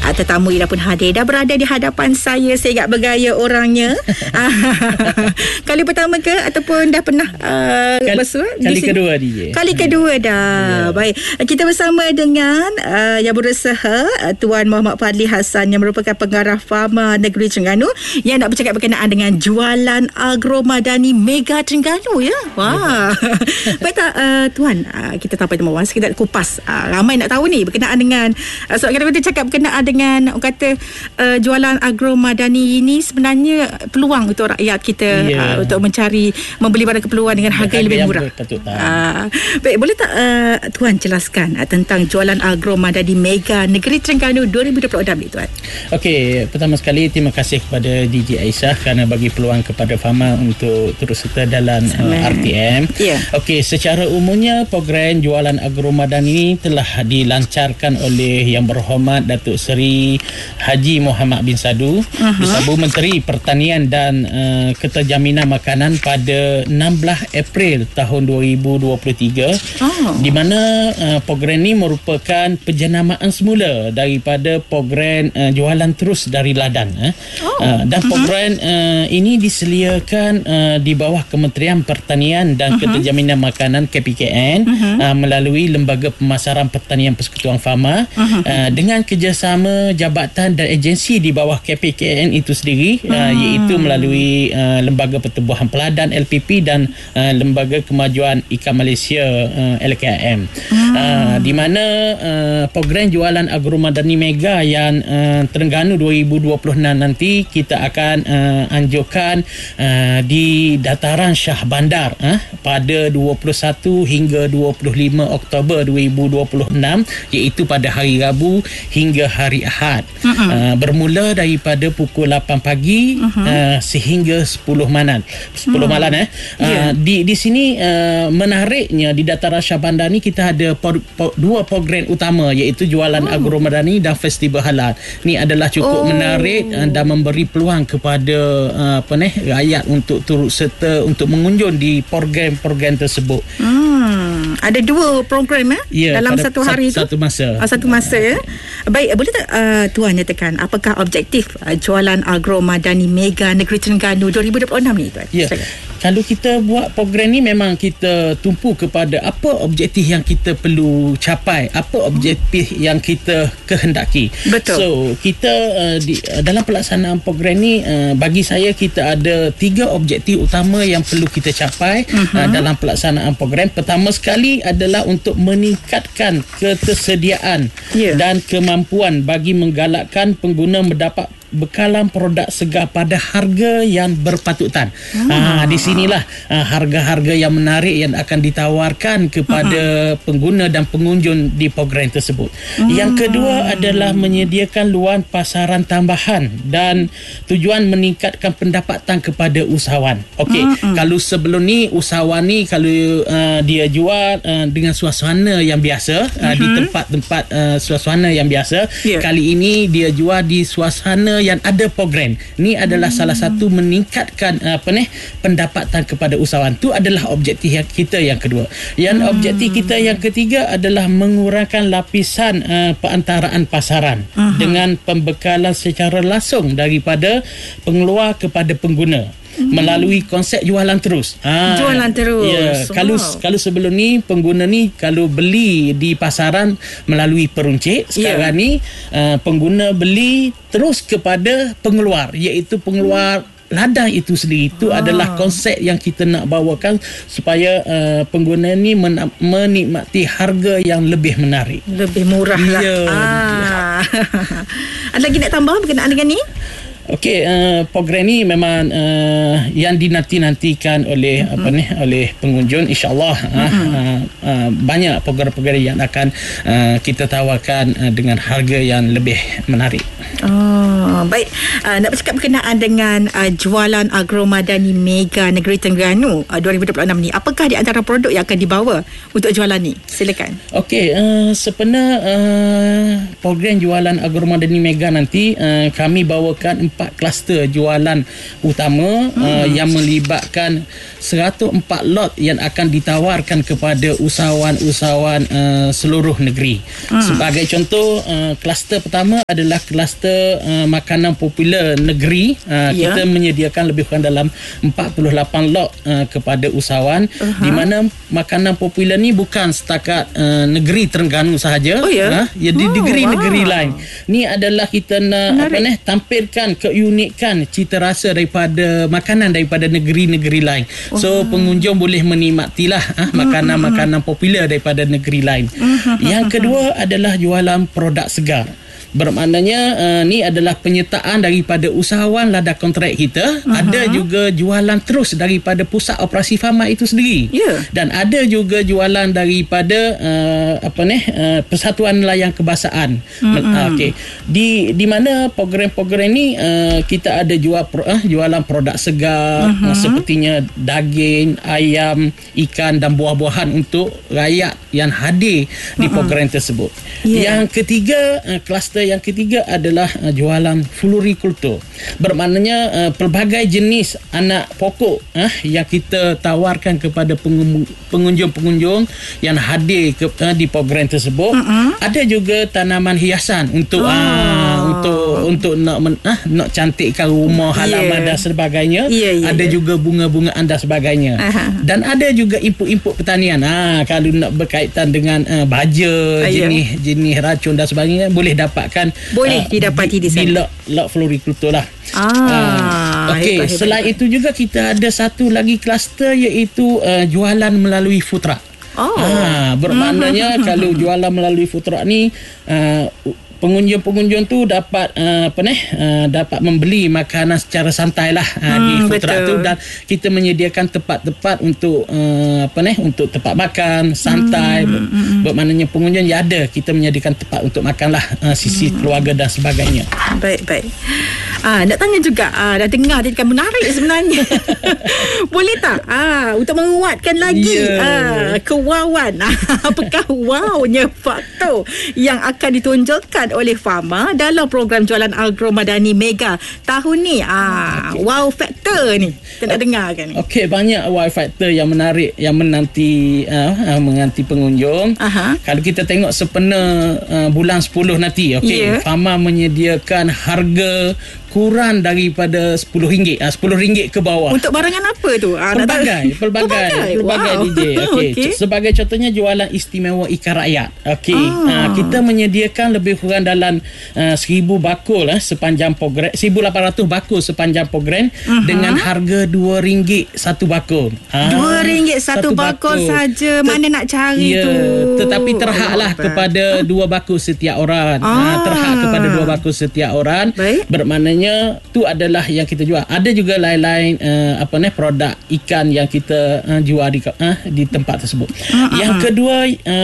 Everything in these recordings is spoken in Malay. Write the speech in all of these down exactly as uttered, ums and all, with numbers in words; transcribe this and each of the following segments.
uh, tetamu ida pun hadir, dah berada di hadapan saya. Saya agak bergaya orangnya. Kali pertama ke ataupun dah pernah uh, kali, bersuara? Kali kedua D J. Kali kedua dah. Yeah. Baik. Kita bersama dengan uh, yang berusaha uh, Tuan Muhammad Fadli Hassan yang merupakan pengarah Pharma Negeri Terengganu yang nak bercakap berkenaan dengan jualan Agromadani Mega Terengganu ya. Wah. Baik tak uh, Tuan, uh, kita tahu pada masa kita nak kupas. Uh, ramai nak tahu ni berkenaan dengan uh, so kita cakap berkenaan dengan orang kata uh, jualan Agromadani ini sebenarnya peluang untuk rakyat kita yeah. uh, untuk mencari membeli barang keperluan dengan harga yang lebih murah. Uh, baik, boleh tak uh, Tuan jelaskan uh, tentang jualan Agromadani Mega Negeri Terengganu dua ribu dua puluh enam ni Tuan? Okey, pertama sekali terima kasih kepada D J Aisyah kerana bagi peluang kepada Fama untuk turut serta dalam uh, R T M. Yeah. Okey, secara umumnya program jualan Agromadani ini telah dilancarkan oleh Yang Berhormat Datuk Seri Haji Muhammad bin Sadu, uh-huh. Sabu Menteri Pertanian dan uh, Keterjaminan Makanan pada enam belas April tahun dua ribu dua puluh tiga, oh. di mana uh, program ini merupakan penjenamaan semula daripada program uh, jualan terus dari ladang eh. oh. uh, dan program uh-huh. uh, ini disediakan uh, di bawah Kementerian Pertanian dan uh-huh. Keterjaminan Makanan K P K N uh-huh. uh, melalui Lembaga Pemasaran Pertanian Persekutuan Fama uh-huh. uh, dengan kerjasama jabatan dan agensi di bawah K P K N itu sendiri, uh-huh. uh, iaitu melalui uh, Lembaga Pertubuhan Peladan L P P dan uh, Lembaga Kemajuan Ikan Malaysia uh, L K I M, uh-huh. uh, di mana uh, program jualan Agromadani Mega yang uh, Terengganu dua ribu dua puluh enam nanti kita akan uh, anjurkan uh, di Dataran Shah Bandar uh, pada dua puluh satu hingga dua puluh lima Oktober dua ribu dua puluh enam, iaitu pada hari Rabu hingga hari Ahad, uh-huh. uh, bermula daripada pukul lapan pagi uh-huh. uh, sehingga sepuluh malam sepuluh uh-huh. malam eh yeah. uh, di di sini uh, menariknya di Dataran Shah Bandar ni kita ada por, por, dua program utama, iaitu jualan oh. Agromadani dan festival halal. Ni adalah cukup oh. menarik uh, dan memberi peluang kepada uh, apa ni rakyat untuk turut serta untuk mengunjung di program-program tersebut. Hmm, ada dua program eh yeah, dalam satu hari satu, tu. Satu masa. Uh, satu masa ya. Baik, boleh tak uh, Tuan nyatakan apakah objektif uh, jualan Agromadani Mega Negeri Terengganu dua ribu dua puluh enam ni Tuan? Ya. Yeah. Kalau kita buat program ni memang kita tumpu kepada apa objektif yang kita perlu capai, apa objektif hmm. yang kita kehendaki. Betul. So, kita uh, di, uh, dalam pelaksanaan program ni uh, bagi saya kita ada tiga objektif utama yang perlu kita capai uh-huh. uh, dalam pelaksanaan program. Pertama sekali adalah untuk meningkatkan ketersediaan yeah. dan kemampuan bagi menggalakkan pengguna mendapat bekalan produk segar pada harga yang berpatutan. Ah. Ha, di sinilah ha, harga-harga yang menarik yang akan ditawarkan kepada uh-huh. pengguna dan pengunjung di program tersebut. Uh-huh. Yang kedua adalah menyediakan luang pasaran tambahan dan tujuan meningkatkan pendapatan kepada usahawan. Okey, uh-huh. kalau sebelum ni usahawan ni kalau uh, dia jual uh, dengan suasana yang biasa, uh-huh. uh, di tempat-tempat uh, suasana yang biasa, yeah. kali ini dia jual di suasana yang ada program. Ni adalah hmm. salah satu meningkatkan apa ni pendapatan kepada usahawan. Tu adalah objektif yang kita yang kedua. Yang hmm. objektif kita yang ketiga adalah mengurangkan lapisan uh, perantaraan pasaran uh-huh. dengan pembekalan secara langsung daripada pengeluar kepada pengguna. Hmm. melalui konsep jualan terus. Ha, jualan terus. Ya, wow. kalau kalau sebelum ni pengguna ni kalau beli di pasaran melalui peruncit, sekarang yeah. ni uh, pengguna beli terus kepada pengeluar, iaitu pengeluar hmm. ladang itu sendiri. Itu ah. adalah konsep yang kita nak bawakan supaya uh, pengguna ni men- menikmati harga yang lebih menarik, lebih murah lah. Ya. Ah. Ada lagi nak tambah berkenaan dengan ni? Okey, uh, program ni memang uh, yang dinanti-nantikan oleh mm-hmm. apa ni oleh pengunjung, insya-Allah. Mm-hmm. uh, uh, banyak program-program yang akan uh, kita tawarkan uh, dengan harga yang lebih menarik. Oh, Uh, baik, uh, nak bercakap berkenaan dengan uh, jualan Agromadani Mega Negeri Terengganu uh, dua ribu dua puluh enam ni. Apakah di antara produk yang akan dibawa untuk jualan ni? Silakan. Okey, uh, sebenarnya uh, program jualan Agromadani Mega nanti uh, kami bawakan empat kluster jualan utama hmm. uh, yang melibatkan seratus empat lot yang akan ditawarkan kepada usahawan-usahawan uh, seluruh negeri. Hmm. Sebagai contoh, uh, kluster pertama adalah kluster uh, makanan popular negeri. Uh, yeah. Kita menyediakan lebih kurang dalam empat puluh lapan lot uh, kepada usahawan, uh-huh. di mana makanan popular ni bukan setakat uh, negeri Terengganu sahaja. Oh ya. Yeah? Uh, ya di oh, negeri-negeri wow. lain. Ni adalah kita nak apa ni tampilkan keunikan cita rasa daripada makanan daripada negeri-negeri lain. So pengunjung boleh menikmatilah ah, makanan-makanan popular daripada negeri lain. Yang kedua adalah jualan produk segar. Bermaknanya uh, ni adalah penyertaan daripada usahawan lada kontrak kita. Uh-huh. Ada juga jualan terus daripada pusat operasi farma itu sendiri. Yeah. Dan ada juga jualan daripada uh, apa ni uh, Persatuan Nelayan Kebahasaan. Uh, Okey. Di di mana program-program ni uh, kita ada jual uh, jualan produk segar, uh-huh. uh, sepertinya daging, ayam, ikan dan buah-buahan untuk rakyat yang hadir uh-huh. di program tersebut. Yeah. Yang ketiga, uh, kluster yang ketiga adalah uh, jualan florikultur. Bermaknanya uh, pelbagai jenis anak pokok uh, yang kita tawarkan kepada pengunjung-pengunjung yang hadir ke, uh, di program tersebut. Uh-huh. Ada juga tanaman hiasan untuk oh. uh, untuk untuk nak men, uh, nak cantikkan rumah halaman yeah. dan sebagainya. Yeah, yeah, ada yeah. juga bunga-bungaan dan sebagainya. Uh-huh. Dan ada juga input-input pertanian. Ah, kalau nak berkaitan dengan uh, baja, uh, jenis yeah. jenis racun dan sebagainya, boleh dapatkan boleh uh, didapati di, di sana. Di lot, lot florikultur lah. Ah, uh, Okey, selain itu juga kita ada satu lagi kluster iaitu uh, jualan melalui food truck. Oh. Ah, bermaknanya mm-hmm. kalau jualan melalui food truck ni uh, pengunjung-pengunjung tu dapat uh, apa ni uh, dapat membeli makanan secara santai lah uh, hmm, di food truck tu, dan kita menyediakan tempat-tempat untuk uh, apa ni untuk tempat makan santai. hmm, ber- hmm. Bermaknanya pengunjung ya ada kita menyediakan tempat untuk makan lah uh, sisi hmm. keluarga dan sebagainya. Baik baik. Ah, nak tanya juga, ah, dah dengar tadi kan menarik sebenarnya. Boleh tak ah, untuk menguatkan lagi yeah. ah, kewawan apakah wownya faktor yang akan ditunjukkan oleh Fama dalam program jualan Agromadani Mega tahun ni? Ah, okay. Wow factor ni kita nak dengar kan. Okey, banyak wow factor yang menarik yang menanti uh, menanti pengunjung. Aha. Kalau kita tengok sepenuh uh, bulan sepuluh nanti, okey, yeah. Fama menyediakan harga kurang daripada sepuluh ringgit, ah, sepuluh ringgit ke bawah. Untuk barangan apa tu? Ah, pelbagai, pelbagai, pelbagai wow. D J. Okey. Okay. Sebagai contohnya jualan istimewa ikan rakyat. Okey. Ah. Ah, kita menyediakan lebih kurang dalam uh, seribu bakul eh, sepanjang program, seribu lapan ratus bakul sepanjang program uh-huh. dengan harga dua ringgit satu bakul. Ah, dua ringgit satu, satu bakul, bakul saja. Mana nak cari ya, tu? Tetapi terhadlah oh, kepada dua bakul setiap orang. Ah. Ah, terhad kepada dua bakul setiap orang. Baik. Bermaknanya tu adalah yang kita jual. Ada juga lain-lain uh, apa ni produk ikan yang kita uh, jual di uh, di tempat tersebut. Uh-huh. Yang kedua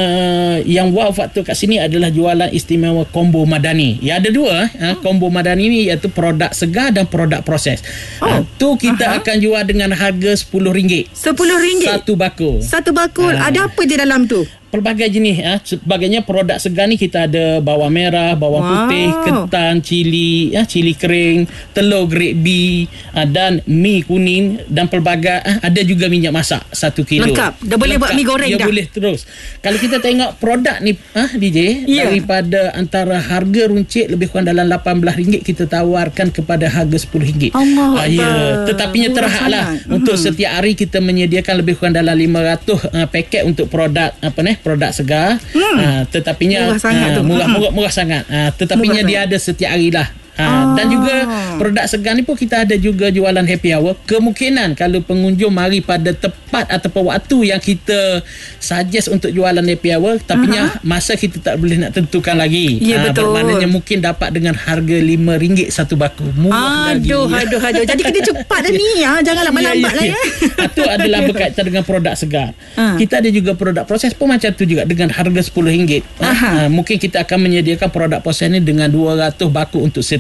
uh, yang wow faktor kat sini adalah jualan istimewa combo madani. Ya, ada dua uh, combo madani ni, iaitu produk segar dan produk proses. Oh. Uh, tu kita uh-huh. akan jual dengan harga sepuluh ringgit. sepuluh ringgit satu bakul. Satu bakul. Uh. Ada apa je dalam tu? Pelbagai jenis ya. Sebagainya produk segar ni kita ada bawang merah, bawang wow. putih, ketan, cili, ya, cili kering, telur grade B, uh, dan mi kuning, dan pelbagai uh, ada juga minyak masak satu kilo. Lengkap. Dah boleh Lengkap. buat mi goreng ya, dah. Boleh terus. Kalau kita tengok produk ni uh, D J, yeah. daripada antara harga runcit lebih kurang dalam lapan belas ringgit, kita tawarkan kepada harga sepuluh ringgit. Allah. Uh, ya, tetapinya terhadlah mm-hmm. untuk setiap hari kita menyediakan lebih kurang dalam lima ratus uh, paket untuk produk apa ni produk segar. hmm. uh, tetapinya murah sangat uh, tu murah, murah, murah sangat uh, tetapinya murah dia sangat. Ada setiap hari lah. Ha, oh. Dan juga produk segar ni pun kita ada juga jualan happy hour. Kemungkinan kalau pengunjung mari pada tepat ataupun waktu yang kita suggest untuk jualan happy hour, tapi uh-huh. masa kita tak boleh nak tentukan lagi. Ya, ha, betul. Bermaknanya mungkin dapat dengan harga lima ringgit satu bakul. Murah lagi. Aduh, aduh, aduh. Jadi kena cepat dah ni ya. Jangan lambat-lambat ya, ya, ya. lah ya. Itu adalah berkaitan dengan produk segar. Uh. Kita ada juga produk proses pun macam tu juga dengan harga sepuluh ringgit. Uh-huh. Ha, mungkin kita akan menyediakan produk proses ni dengan dua ratus bakul untuk setiap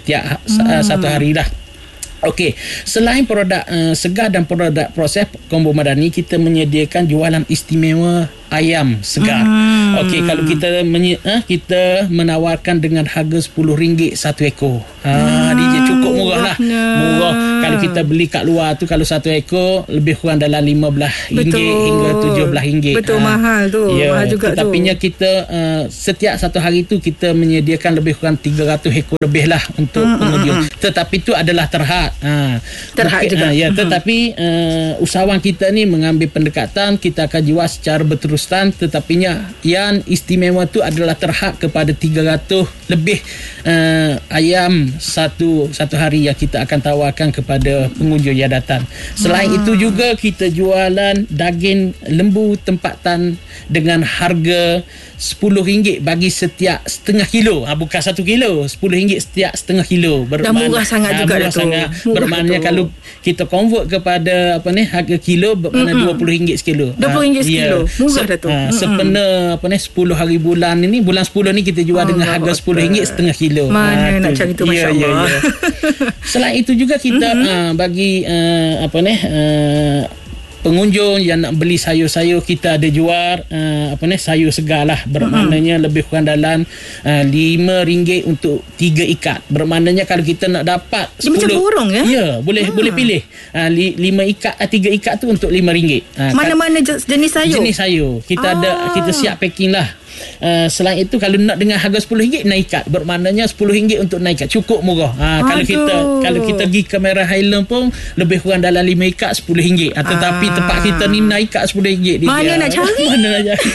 setiap hmm. satu hari lah. Okey, selain produk uh, segar dan produk proses Combo Madani, kita menyediakan jualan istimewa ayam segar. Hmm. Okey, kalau kita menye- eh, kita menawarkan dengan harga sepuluh ringgit satu ekor. Ha, hmm. D J cukup murah lah. Murah. Kalau kita beli kat luar tu, kalau satu ekor lebih kurang dalam lima belas ringgit hingga tujuh belas ringgit. Betul, ha. mahal tu. Ya, mahal juga tu. Tetapinya kita uh, setiap satu hari tu kita menyediakan lebih kurang tiga ratus ekor lebih lah untuk hmm, pengunjung. Hmm, hmm. Tetapi tu adalah terhad. Ha. Terhad juga. Ha, ya, tetapi uh, usahawan kita ni mengambil pendekatan, kita akan jual secara berterusan, tetapinya yang istimewa tu adalah terhad kepada tiga ratus lebih uh, ayam satu satu hari yang kita akan tawarkan kepada pengunjung yang datang. Selain hmm. itu juga kita jualan daging lembu tempatan dengan harga sepuluh ringgit bagi setiap setengah kilo. Ha, bukan satu kilo, sepuluh ringgit setiap setengah kilo. Bermakna, dah murah sangat ha, juga murah tu. Sangat. Bermakna kalau kita convert kepada apa ni harga kilo bermakna dua puluh ringgit sekilo. dua puluh ringgit sekilo. Ya. Murah Se- dah tu. Ha, sepena apa ni sepuluh hari bulan ini, bulan sepuluh ni kita jual oh, dengan harga sepuluh ringgit setengah kilo. Mana ha, nak cari tu, ya, masya-Allah. Ya, ya. Selain itu juga kita uh, bagi uh, apa ni uh, pengunjung yang nak beli sayur-sayur, kita ada jual uh, apa ni sayur segar lah, bermaknanya mm-hmm. lebih kurang dalam uh, lima ringgit untuk tiga ikat. Bermaknanya kalau kita nak dapat sepuluh, dia macam burung ya? Ya, boleh hmm. boleh pilih. Uh, lima ikat, uh, tiga ikat tu untuk lima ringgit. Uh, Mana-mana jenis sayur? Jenis sayur. Kita ah. ada kita siap packing lah. Uh, selain itu kalau nak dengan harga sepuluh ringgit naik ikat, bermaknanya sepuluh ringgit untuk naik ikat cukup murah. Ha, kalau kita kalau kita pergi ke Merah Highland pun lebih kurang dalam lima ikat sepuluh ringgit. Ha, tetapi ah. tempat kita ni naik ikat sepuluh ringgit. Mana dia. nak cari? Mana nak cari?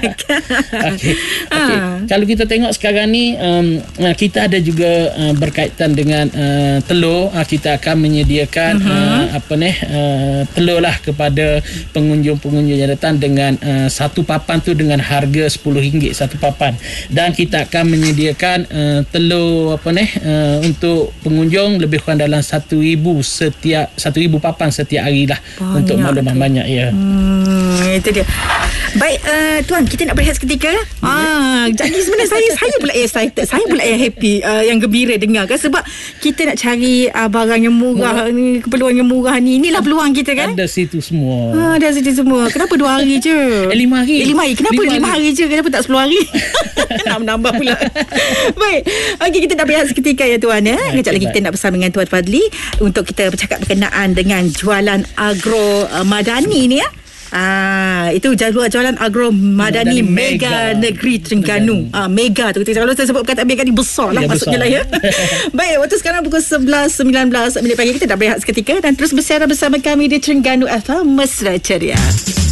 Okey. Okay. Ah. Kalau kita tengok sekarang ni um, kita ada juga uh, berkaitan dengan uh, telur. Uh, kita akan menyediakan uh-huh. uh, apa ni uh, telur lah kepada pengunjung-pengunjung yang datang dengan uh, satu papan tu dengan harga sepuluh ringgit satu papan, dan kita akan menyediakan uh, telur apa ni uh, untuk pengunjung lebih kurang dalam satu ribu setiap satu ribu papan setiap hari lah. Banyak untuk maklumat banyak ya. Hmm, itu dia. Baik uh, tuan, kita nak berehat seketika. Ah, jadi sebenarnya saya saya pula excited, saya pula yang happy, uh, yang gembira dengar kan, sebab kita nak cari uh, barang yang murah ni, keperluan yang murah ni. Inilah peluang kita kan. Ada situ semua. Ah, ada situ semua. Kenapa dua hari je? Eh, lima hari. Eh, lima hari. Kenapa lima, lima hari. hari je? Kenapa tak sepuluh hari? Nak menambah pula. Baik. Okey, kita nak berehat seketika ya tuan ya. Okay, kejap lagi kita nak bersama dengan Tuan Fadli untuk kita bercakap berkenaan dengan jualan agro uh, Madani ni ya. Ah, itu jadual jualan agro Madani Mega, Mega Negeri Terengganu. Ah, Mega tu kita kalau saya sebut perkataan Mega ni besar lah ya, maksudnya besar lah ya. Baik, waktu sekarang pukul sebelas sembilan belas minit pagi, kita dah berehat seketika dan terus bersiaran bersama kami di Terengganu F M Mesra Ceria.